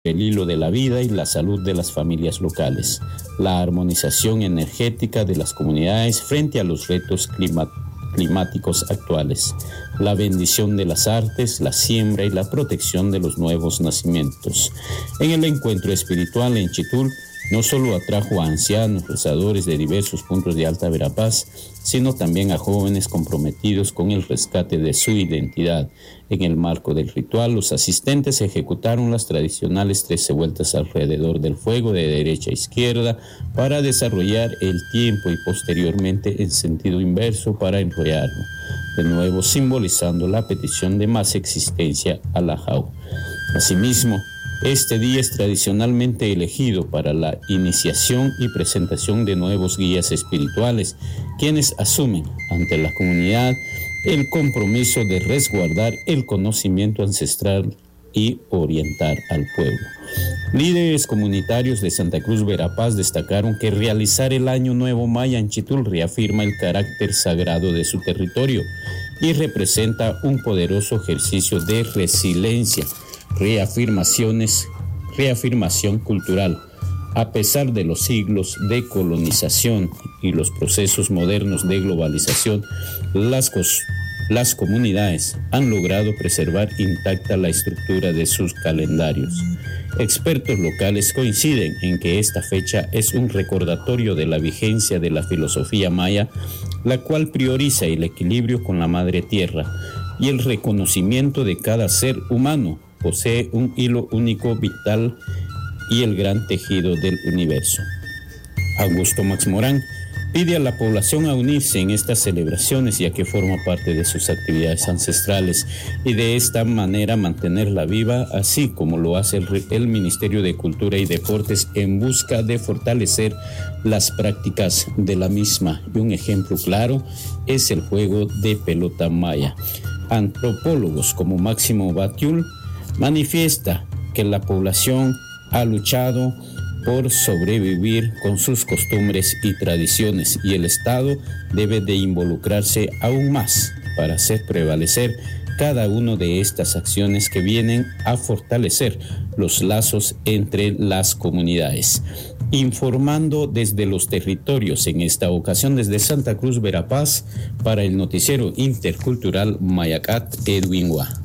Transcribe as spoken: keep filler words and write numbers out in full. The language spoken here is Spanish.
el hilo de la vida y la salud de las familias locales, la armonización energética de las comunidades frente a los retos climáticos climáticos actuales, la bendición de las artes, la siembra y la protección de los nuevos nacimientos. En el encuentro espiritual en Chitul, no solo atrajo a ancianos, rezadores de diversos puntos de Alta Verapaz, sino también a jóvenes comprometidos con el rescate de su identidad. En el marco del ritual, los asistentes ejecutaron las tradicionales trece vueltas alrededor del fuego de derecha a izquierda para desarrollar el tiempo y posteriormente en sentido inverso para enrollarlo, de nuevo simbolizando la petición de más existencia a la Jau. Asimismo, este día es tradicionalmente elegido para la iniciación y presentación de nuevos guías espirituales, quienes asumen ante la comunidad el compromiso de resguardar el conocimiento ancestral y orientar al pueblo. Líderes comunitarios de Santa Cruz Verapaz destacaron que realizar el Año Nuevo Maya en Chitul reafirma el carácter sagrado de su territorio y representa un poderoso ejercicio de resiliencia, reafirmaciones, reafirmación cultural. A pesar de los siglos de colonización y los procesos modernos de globalización, las, cos, las comunidades han logrado preservar intacta la estructura de sus calendarios. Expertos locales coinciden en que esta fecha es un recordatorio de la vigencia de la filosofía maya, la cual prioriza el equilibrio con la madre tierra y el reconocimiento de cada ser humano posee un hilo único vital y el gran tejido del universo. Augusto Max Morán pide a la población a unirse en estas celebraciones, ya que forma parte de sus actividades ancestrales, y de esta manera mantenerla viva, así como lo hace el, el Ministerio de Cultura y Deportes en busca de fortalecer las prácticas de la misma. Y un ejemplo claro es el juego de pelota maya. Antropólogos como Máximo Batiul manifiesta que la población ha luchado por sobrevivir con sus costumbres y tradiciones, y el Estado debe de involucrarse aún más para hacer prevalecer cada una de estas acciones que vienen a fortalecer los lazos entre las comunidades. Informando desde los territorios, en esta ocasión desde Santa Cruz Verapaz, para el noticiero intercultural Mayacat, Edwin Gua.